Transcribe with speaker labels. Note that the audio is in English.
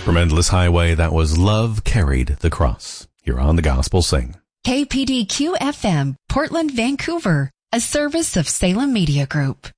Speaker 1: From Endless Highway, that was Love Carried the Cross. Here on The Gospel Sing.
Speaker 2: KPDQ FM, Portland, Vancouver, a service of Salem Media Group.